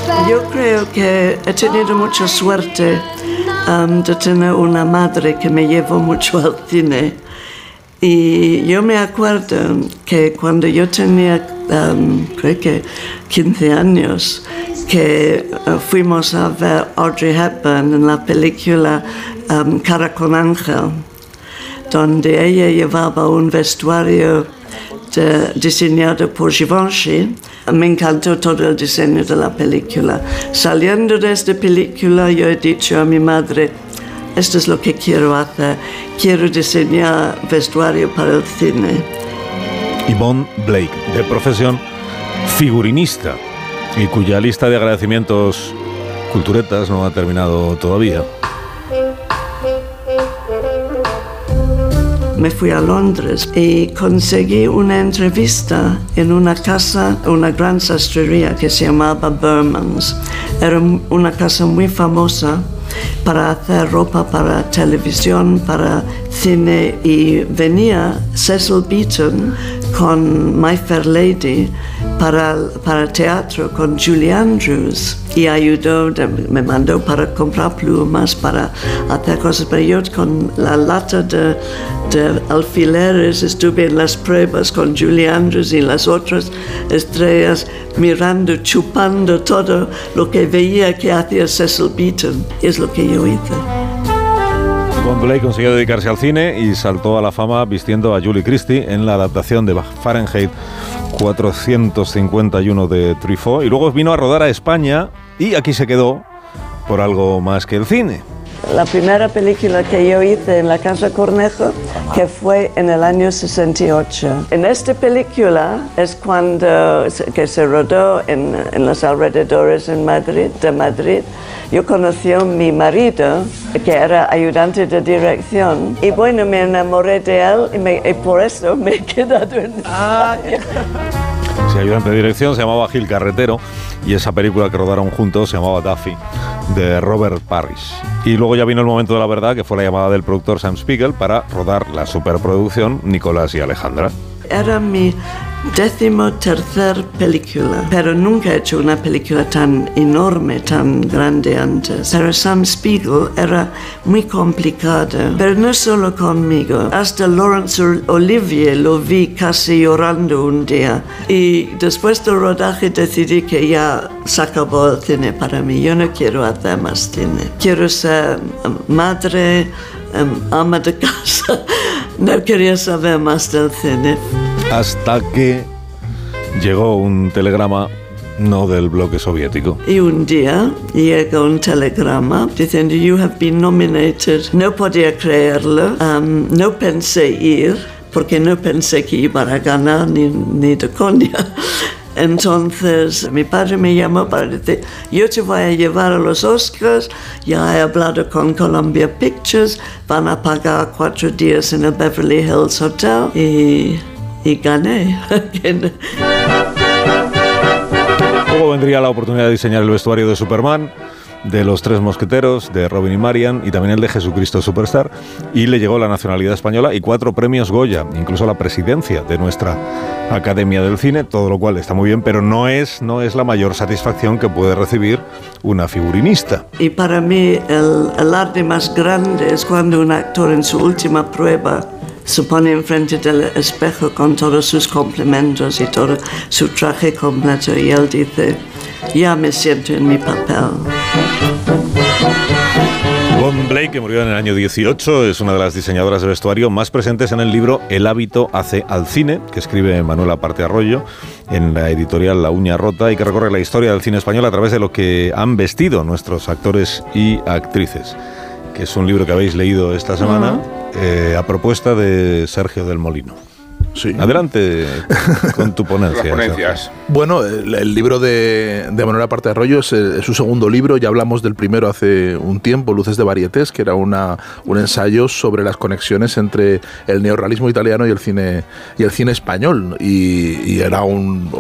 Yo creo que he tenido mucha suerte de tener una madre que me llevó mucho al cine. Y yo me acuerdo que cuando yo tenía, creo que 15 años, que fuimos a ver Audrey Hepburn en la película Cara con Ángel, donde ella llevaba un vestuario diseñado por Givenchy. Me encantó todo el diseño de la película. Saliendo de esta película, yo he dicho a mi madre, esto es lo que quiero hacer. Quiero diseñar vestuario para el cine. Yvonne Blake, de profesión figurinista, y cuya lista de agradecimientos culturetas no ha terminado todavía. Me fui a Londres y conseguí una entrevista en una casa, una gran sastrería que se llamaba Berman's. Era una casa muy famosa para hacer ropa para televisión, para cine, y venía Cecil Beaton con My Fair Lady para teatro con Julie Andrews, y me mandó para comprar plumas, para hacer cosas, pero yo con la lata de alfileres estuve en las pruebas con Julie Andrews y las otras estrellas, mirando, chupando todo lo que veía que hacía Cecil Beaton. Es lo que yo hice. Yvonne Blake consiguió dedicarse al cine y saltó a la fama vistiendo a Julie Christie en la adaptación de Fahrenheit 451 de Truffaut, y luego vino a rodar a España y aquí se quedó por algo más que el cine. La primera película que yo hice en la Casa Cornejo, que fue en el año 68. En esta película es cuando que se rodó en los alrededores de Madrid. Yo conocí a mi marido, que era ayudante de dirección, y bueno, me enamoré de él y por eso me he quedado en... Ese ayudante de dirección se llamaba Gil Carretero, y esa película que rodaron juntos se llamaba Duffy, de Robert Parrish. Y luego ya vino el momento de la verdad, que fue la llamada del productor Sam Spiegel para rodar la superproducción Nicolás y Alejandra. Era mi 13ª película, pero nunca he hecho una película tan enorme, tan grande antes. Pero Sam Spiegel era muy complicado, pero no solo conmigo. Hasta Laurence Olivier lo vi casi llorando un día. Y después del rodaje decidí que ya se acabó el cine para mí. Yo no quiero hacer más cine. Quiero ser madre, ama de casa. No quería saber más del cine. Hasta que llegó un telegrama, no del bloque soviético. Y un día llegó un telegrama diciendo, you have been nominated. No podía creerlo, no pensé ir, porque no pensé que iba a ganar ni de coña. Entonces mi padre me llamó para decir, yo te voy a llevar a los Oscars, ya he hablado con Columbia Pictures, van a pagar 4 días en el Beverly Hills Hotel, y gané. Luego vendría la oportunidad de diseñar el vestuario de Superman, de Los Tres Mosqueteros, de Robin y Marian, y también el de Jesucristo Superstar, y le llegó la nacionalidad española y 4 premios Goya, incluso la presidencia de nuestra Academia del Cine, todo lo cual está muy bien, pero no es la mayor satisfacción que puede recibir una figurinista. Y para mí el arte más grande es cuando un actor en su última prueba se pone enfrente del espejo con todos sus complementos y todo su traje completo, y él dice, ya me siento en mi papel. Yvonne Blake, que murió en el año 18, es una de las diseñadoras de vestuario más presentes en el libro El hábito hace al cine, que escribe Manuel Aparte Arroyo en la editorial La Uña Rota, y que recorre la historia del cine español a través de lo que han vestido nuestros actores y actrices, que es un libro que habéis leído esta semana, a propuesta de Sergio del Molino. Sí. Adelante con tu ponencia. Las ponencias. Bueno, el libro de Manuel Aparte Arroyo es su segundo libro. Ya hablamos del primero hace un tiempo, Luces de Varietés, que era un ensayo sobre las conexiones entre el neorrealismo italiano y el cine español. Y era un